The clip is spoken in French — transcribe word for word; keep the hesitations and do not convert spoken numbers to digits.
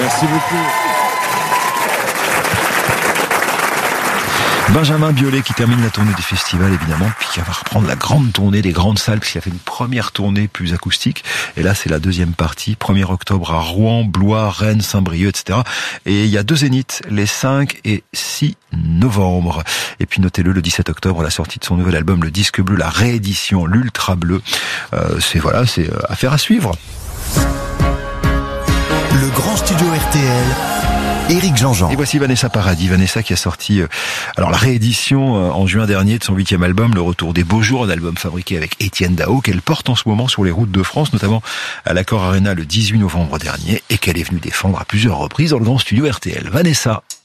Merci beaucoup. Benjamin Biolay qui termine la tournée des festivals évidemment, puis qui va reprendre la grande tournée des grandes salles, puisqu'il a fait une première tournée plus acoustique, et là c'est la deuxième partie, premier octobre à Rouen, Blois, Rennes, Saint-Brieuc, et cetera. Et il y a deux zéniths, les cinq et six novembre. Et puis notez-le, le dix-sept octobre, la sortie de son nouvel album, le Disque Bleu, la réédition, l'Ultra Bleu. Euh, c'est voilà, c'est affaire à suivre. Le Grand Studio R T L, Éric Jean-Jean. Et voici Vanessa Paradis. Vanessa qui a sorti euh, alors la réédition euh, en juin dernier de son huitième album, Le Retour des Beaux Jours, un album fabriqué avec Étienne Dao, qu'elle porte en ce moment sur les routes de France, notamment à l'Accor Arena le dix-huit novembre dernier, et qu'elle est venue défendre à plusieurs reprises dans le Grand Studio R T L. Vanessa.